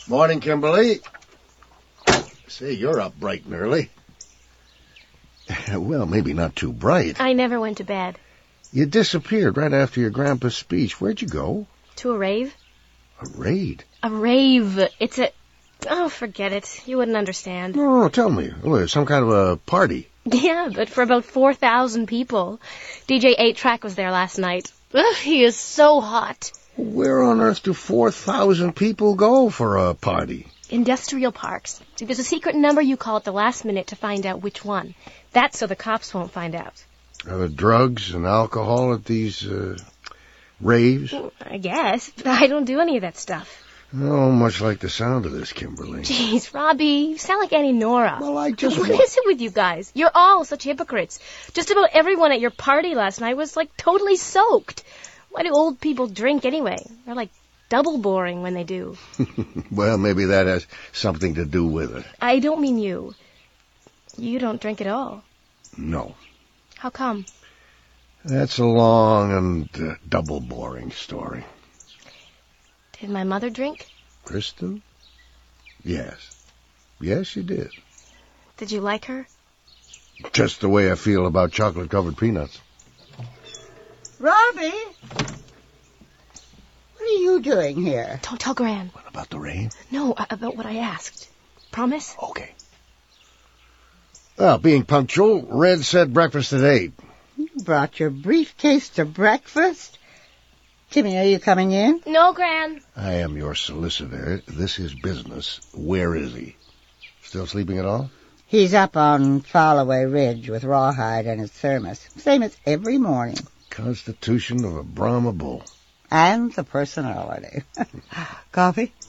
Morning, Kimberly. Say, you're up bright and early. Well, maybe not too bright. I never went to bed. You disappeared right after your grandpa's speech. Where'd you go? To a rave. A raid? A rave. It's a... Oh, forget it. You wouldn't understand. No, tell me. Oh, some kind of a party. Yeah, but for about 4,000 people. DJ 8-Track was there last night. Ugh, he is so hot. Where on earth do 4,000 people go for a party? Industrial parks. There's a secret number you call at the last minute to find out which one. That's so the cops won't find out. Are there drugs and alcohol at these raves? I guess. I don't do any of that stuff. Oh, much like the sound of this, Kimberly. Jeez, Robbie, you sound like Annie Nora. Well, I just... What is it with you guys? You're all such hypocrites. Just about everyone at your party last night was, totally soaked. Why do old people drink anyway? They're, double boring when they do. Well, maybe that has something to do with it. I don't mean you. You don't drink at all. No. How come? That's a long and double boring story. Did my mother drink? Kristen? Yes. Yes, she did. Did you like her? Just the way I feel about chocolate-covered peanuts. Robbie! What are you doing here? Don't tell Gran. What about the rain? No, about what I asked. Promise? Okay. Well, being punctual, Red said breakfast at 8. You brought your briefcase to breakfast? Timmy, are you coming in? No, Gran. I am your solicitor. This is business. Where is he? Still sleeping at all? He's up on Fallaway Ridge with Rawhide and his thermos. Same as every morning. Constitution of a Brahma bull. And the personality. Coffee?